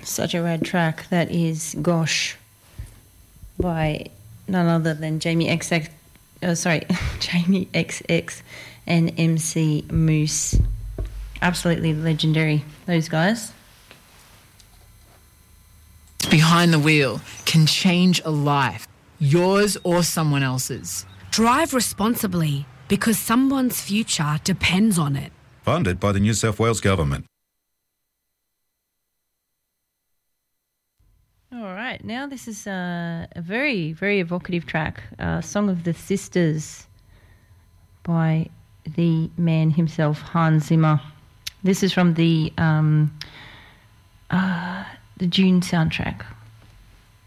Such a rad track. That is Gosh by none other than Jamie XX. Jamie XX and MC Moose. Absolutely legendary, those guys. Behind the wheel can change a life, yours or someone else's. Drive responsibly because someone's future depends on it. Funded by the New South Wales Government. All right, now this is a very, very evocative track, Song of the Sisters by the man himself, Hans Zimmer. This is from the Dune soundtrack.